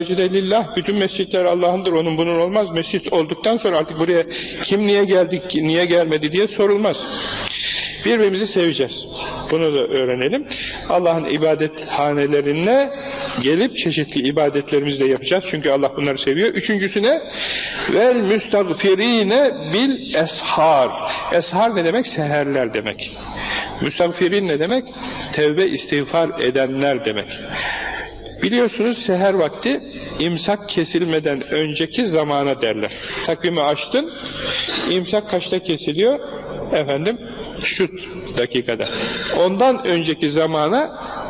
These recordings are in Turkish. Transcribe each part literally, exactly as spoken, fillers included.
Lillah, bütün mescitler Allah'ındır, onun bunun olmaz. Mescit olduktan sonra artık buraya kim niye geldik, niye gelmedi diye sorulmaz. Birbirimizi seveceğiz. Bunu da öğrenelim. Allah'ın ibadethanelerine gelip çeşitli ibadetlerimizi de yapacağız. Çünkü Allah bunları seviyor. Üçüncüsüne vel müstagfirine bil eshar. Eshar ne demek? Seherler demek. Müstagfirin ne demek? Tevbe istiğfar edenler demek. Biliyorsunuz seher vakti imsak kesilmeden önceki zamana derler. Takvimi açtın, imsak kaçta kesiliyor? Efendim, şu dakikada. Ondan önceki zamana,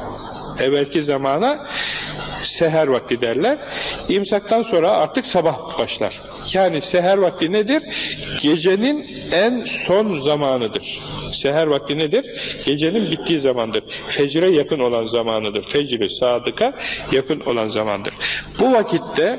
evvelki zamana seher vakti derler. İmsaktan sonra artık sabah başlar. Yani seher vakti nedir? Gecenin en son zamanıdır. Seher vakti nedir? Gecenin bittiği zamandır. Fecre yakın olan zamanıdır. Fecr-i sadıka yakın olan zamandır. Bu vakitte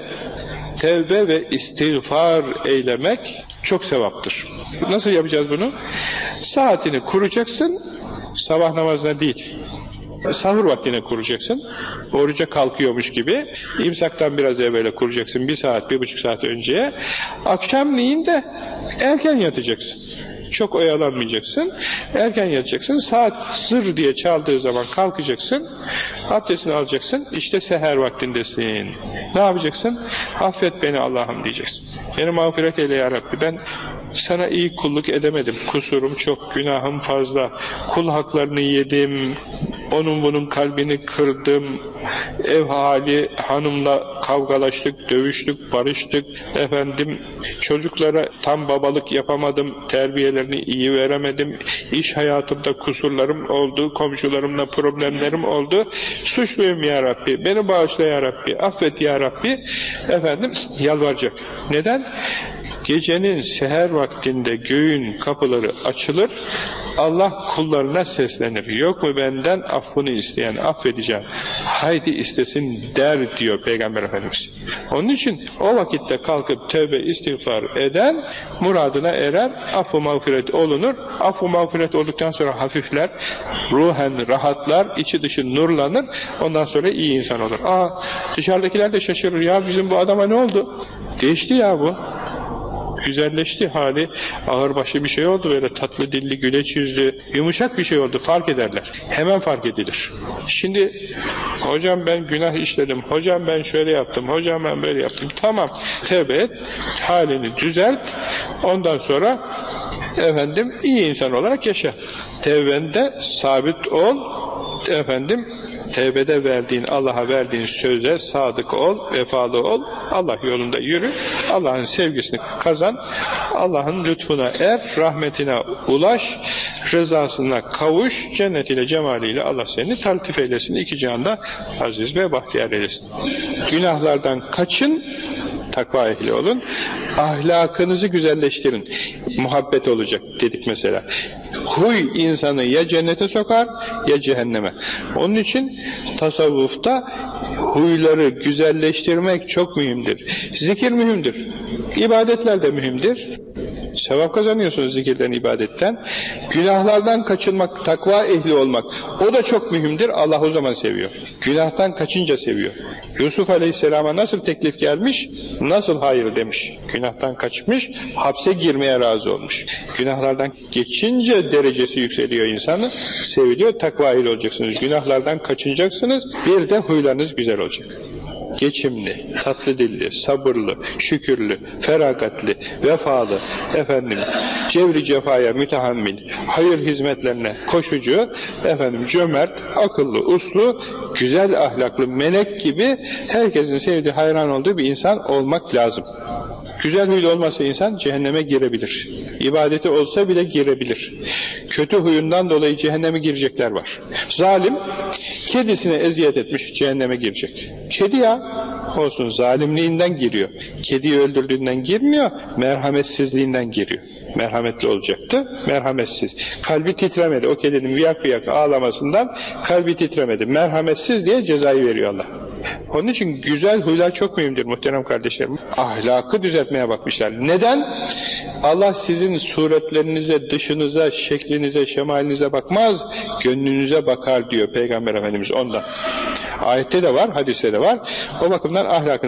tevbe ve istiğfar eylemek çok sevaptır. Nasıl yapacağız bunu? Saatini kuracaksın, sabah namazına değil. Sahur vaktine kuracaksın, oruca kalkıyormuş gibi, imsaktan biraz evvel kuracaksın, bir saat, bir buçuk saat önceye, akşamleyin de erken yatacaksın. Çok oyalanmayacaksın, erken yatacaksın, saat zır diye çaldığı zaman kalkacaksın, abdestini alacaksın, işte seher vaktindesin. Ne yapacaksın? Affet beni Allah'ım diyeceksin. Beni mağfiret eyle ya Rabbi, ben sana iyi kulluk edemedim, kusurum çok, günahım fazla, kul haklarını yedim, onun bunun kalbini kırdım, ev hali hanımla kavgalaştık, dövüştük, barıştık, efendim çocuklara tam babalık yapamadım, terbiyelerini iyi veremedim, iş hayatımda kusurlarım oldu, komşularımla problemlerim oldu, suçluyum ya Rabbi, beni bağışla ya Rabbi, affet ya Rabbi, efendim yalvaracak. Neden? Gecenin seher vaktinde göğün kapıları açılır, Allah kullarına seslenir. Yok mu benden affını isteyen, affedeceğim, haydi istesin der diyor Peygamber Efendimiz. Onun için o vakitte kalkıp tövbe istiğfar eden muradına erer, affı mağfiret olunur. Affı mağfiret olduktan sonra hafifler, ruhen rahatlar, içi dışı nurlanır, ondan sonra iyi insan olur. Aa, dışarıdakiler de şaşırır, ya bizim bu adama ne oldu? Değişti ya bu. Güzelleşti hali, ağırbaşlı bir şey oldu, böyle tatlı dilli, güleç yüzlü, yumuşak bir şey oldu, fark ederler. Hemen fark edilir. Şimdi, hocam ben günah işledim, hocam ben şöyle yaptım, hocam ben böyle yaptım. Tamam, tevbe et, halini düzelt, ondan sonra efendim iyi insan olarak yaşa. Tevbende sabit ol, efendim tevbede verdiğin, Allah'a verdiğin söze sadık ol, vefalı ol, Allah yolunda yürü, Allah'ın sevgisini kazan, Allah'ın lütfuna er, rahmetine ulaş, rızasına kavuş, cennetiyle, cemaliyle Allah seni taltif eylesin, iki cihanda aziz ve bahtiyar eylesin. Günahlardan kaçın, takva ehli olun, ahlakınızı güzelleştirin, muhabbet olacak dedik mesela. Huy insanı ya cennete sokar ya cehenneme. Onun için tasavvufta huyları güzelleştirmek çok mühimdir. Zikir mühimdir. İbadetler de mühimdir. Sevap kazanıyorsunuz zikirden, ibadetten. Günahlardan kaçınmak, takva ehli olmak, o da çok mühimdir. Allah o zaman seviyor. Günahtan kaçınca seviyor. Yusuf Aleyhisselam'a nasıl teklif gelmiş, nasıl hayır demiş. Günahtan kaçmış, hapse girmeye razı olmuş. Günahlardan geçince derecesi yükseliyor insanı, seviliyor, takva ehli olacaksınız. Günahlardan kaçınacaksınız, bir de huylarınız güzel olacak. Geçimli, tatlı dilli, sabırlı, şükürlü, feragatli, vefalı, efendim, cevri cefaya mütehammil, hayır hizmetlerine koşucu, efendim, cömert, akıllı, uslu, güzel ahlaklı, melek gibi herkesin sevdiği, hayran olduğu bir insan olmak lazım. Güzel huylu olmasa insan cehenneme girebilir. İbadeti olsa bile girebilir. Kötü huyundan dolayı cehenneme girecekler var. Zalim, kedisine eziyet etmiş, cehenneme girecek. Kedi ya, olsun, zalimliğinden giriyor. Kediyi öldürdüğünden girmiyor, merhametsizliğinden giriyor. Merhametli olacaktı, merhametsiz. Kalbi titremedi, o kedinin viyak viyak ağlamasından kalbi titremedi. Merhametsiz diye cezayı veriyor Allah. Onun için güzel huylar çok mühimdir muhterem kardeşlerim. Ahlakı düzeltmeye bakmışlar. Neden? Allah sizin suretlerinize, dışınıza, şeklinize, şemalinize bakmaz, gönlünüze bakar diyor Peygamber Efendimiz ondan. Ayette de var, hadiste de var. O bakımdan ahlakınızı